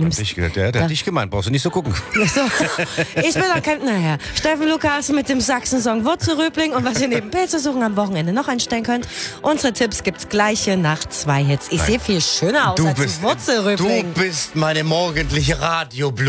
Ich gedacht, der hat dich gemeint, brauchst du nicht so gucken. So, ich bin erkannt, naja, Steffen Lukas mit dem Sachsen-Song Wurzelrübling und was ihr neben Pilze suchen am Wochenende noch einstellen könnt. Unsere Tipps gibt's gleich hier nach 2 Hits. Ich sehe viel schöner aus als Wurzelrübling. Du bist meine morgendliche Radioblume.